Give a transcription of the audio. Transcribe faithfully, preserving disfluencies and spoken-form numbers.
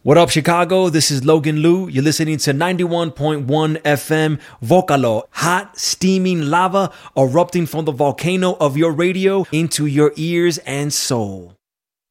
What up, Chicago? This is Logan Liu. You're listening to ninety-one point one F M Vocalo, hot, steaming lava erupting from the volcano of your radio into your ears and soul.